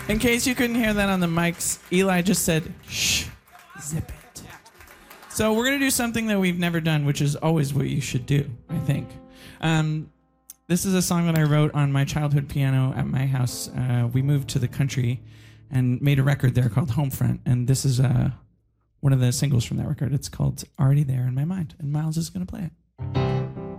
In case you couldn't hear that on the mics, Eli just said, shh, zip it. So we're going to do something that we've never done, which is always what you should do, I think. This is a song that I wrote on my childhood piano at my house. We moved to the country and made a record there called Homefront. And this is one of the singles from that record. It's called Already There in My Mind. And Miles is going to play it.